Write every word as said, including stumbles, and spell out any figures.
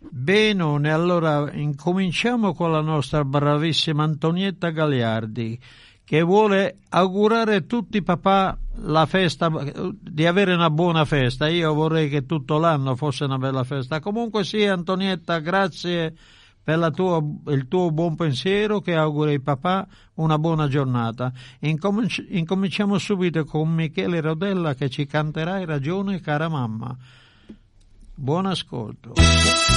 Benone, allora incominciamo con la nostra bravissima Antonietta Gagliardi, che vuole augurare a tutti i papà la festa, di avere una buona festa. Io vorrei che tutto l'anno fosse una bella festa. Comunque sì, Antonietta, grazie per la tua, il tuo buon pensiero, che augura ai papà una buona giornata. Incominci, incominciamo subito con Michele Rodella, che ci canterà Hai ragione cara mamma. Buon ascolto.